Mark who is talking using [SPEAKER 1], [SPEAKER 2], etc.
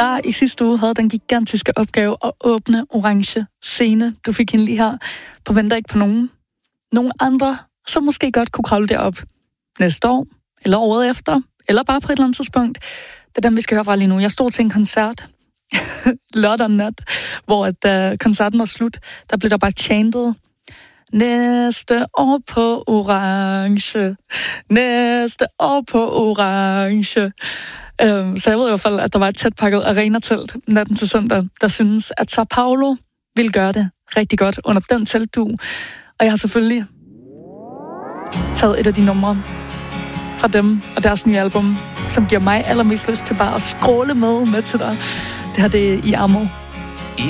[SPEAKER 1] der i sidste uge havde den gigantiske opgave at åbne Orange Scene. Du fik hende lige her på Venter ikke på nogen. Nogle andre, som måske godt kunne kravle derop næste år, eller året efter, eller bare på et eller andet tidspunkt. Det er dem, vi skal høre fra lige nu. Jeg stod til en koncert lørdag nat, hvor da koncerten var slut, der blev der bare chantet: næste år på Orange. Næste år på Orange. Så jeg ved i hvert fald, at der var et tæt pakket arenatelt natten til søndag, der synes, at Sao Paulo ville gøre det rigtig godt under den teltdue. Og jeg har selvfølgelig taget et af de numre fra dem og deres nye album, som giver mig allermest lyst til bare at skråle med til dig. Det her, det er I Amo.